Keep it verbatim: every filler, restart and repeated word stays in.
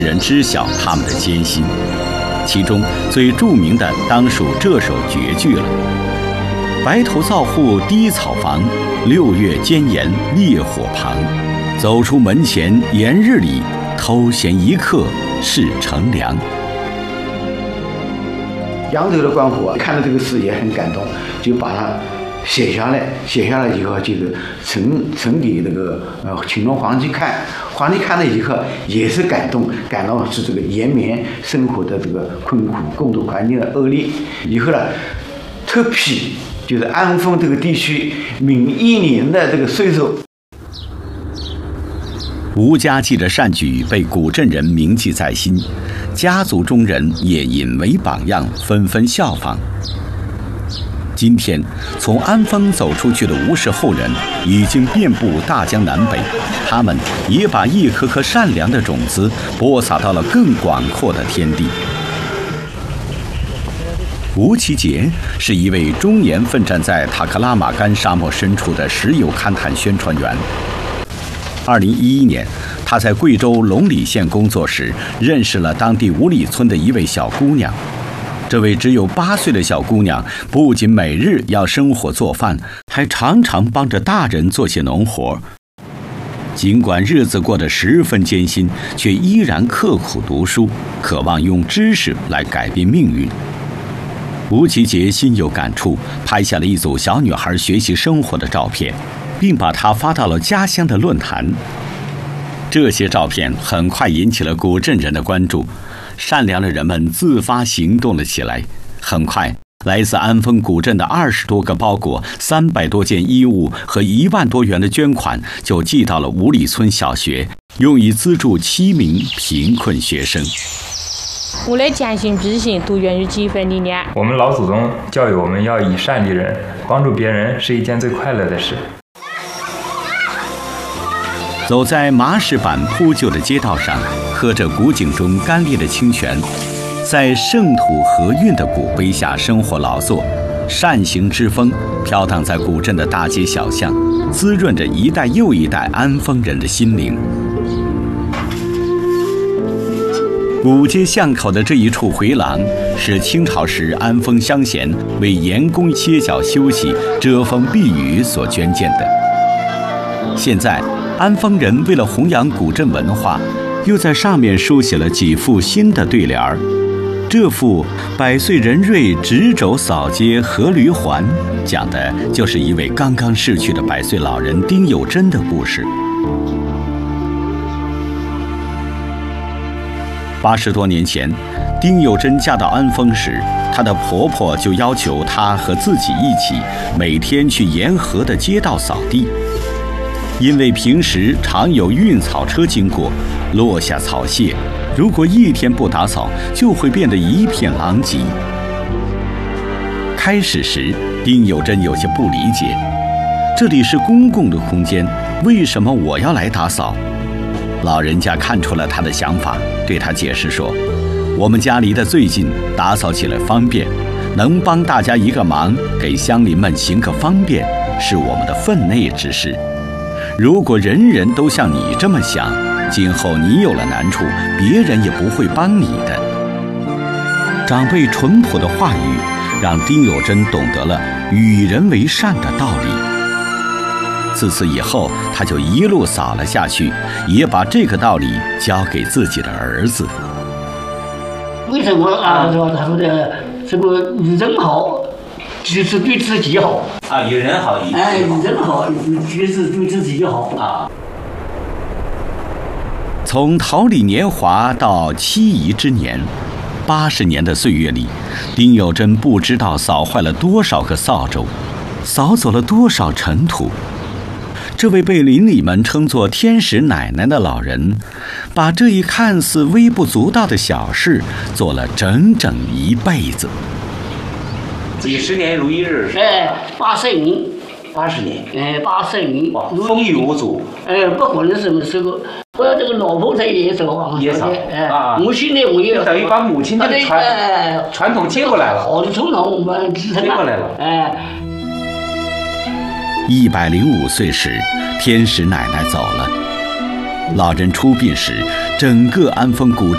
人知晓他们的艰辛。其中最著名的当属这首绝句了：白头灶户低草房，六月间檐烈火旁。走出门前炎日里，偷闲一刻是乘凉。 扬州的官府看到这个诗也很感动，就把它写下来，写下来以后就是呈呈给那个呃乾隆皇帝看，皇帝看了以后也是感动，感到是这个延绵生活的这个困苦，共同环境的恶劣。以后呢，特批就是安丰这个地区每一年的这个税收。 吴家记的善举被古镇人铭记在心，家族中人也引为榜样，纷纷效仿。今天，从安丰走出去的吴氏后人已经遍布大江南北，他们也把一颗颗善良的种子播撒到了更广阔的天地。吴其杰是一位终年奋战在塔克拉玛干沙漠深处的石油勘探宣传员。二零一一年，他在贵州龙里县工作时，认识了当地五里村的一位小姑娘。这位只有八岁的小姑娘，不仅每日要生火做饭，还常常帮着大人做些农活。尽管日子过得十分艰辛，却依然刻苦读书，渴望用知识来改变命运。吴其杰心有感触，拍下了一组小女孩学习生活的照片，并把它发到了家乡的论坛。这些照片很快引起了古镇人的关注，善良的人们自发行动了起来。很快，来自安丰古镇的二十多个包裹、三百多件衣物和一万多元的捐款就寄到了五里村小学，用以资助七名贫困学生。 我的坚信之行都源于几分理念。 我们老祖宗教育我们要以善利人，帮助别人是一件最快乐的事。 走在麻石板铺就的街道上，喝着古井中干裂的清泉，在圣土和韵的古碑下生活劳作，善行之风飘荡在古镇的大街小巷，滋润着一代又一代安丰人的心灵。古街巷口的这一处回廊，是清朝时安丰乡贤为盐工歇脚休息、遮风避雨所捐建的。现在，安丰人为了弘扬古镇文化，又在上面书写了几副新的对联儿。这副“百岁人瑞执肘扫街阖驴环”讲的就是一位刚刚逝去的百岁老人丁有贞的故事。八十多年前，丁有贞嫁到安丰时，她的婆婆就要求她和自己一起每天去沿河的街道扫地。因为平时常有运草车经过，落下草屑，如果一天不打扫，就会变得一片狼藉。开始时，丁有贞有些不理解，这里是公共的空间，为什么我要来打扫？老人家看出了他的想法，对他解释说：“我们家离得最近，打扫起来方便，能帮大家一个忙，给乡邻们行个方便，是我们的分内之事。如果人人都像你这么想，今后你有了难处，别人也不会帮你的。”长辈淳朴的话语，让丁有贞懂得了与人为善的道理。自此以后，他就一路扫了下去，也把这个道理教给自己的儿子。 为什么啊？他说：“他说的这个人好，就是对自己好啊，与人好，与哎，人好，就是对自己好啊。” 从桃李年华到妻仪之年，八十年的岁月里，丁有贞不知道扫坏了多少个扫帚，扫走了多少尘土。这位被邻里们称作天使奶奶的老人，把这一看似微不足道的小事做了整整一辈子。 几十年如一日。 哎，八十年， 八十年。 哎，八十年。 风雨无阻。 哎，不管是什么时候，我这个老婆她也扫啊， 也扫。 哎， 啊， 我现在我也等于把母亲的传哎传统接过来了。 好的传统我们继承接过来了。 哎。 一百零五岁时，天使奶奶走了。老人出殡时，整个安丰古镇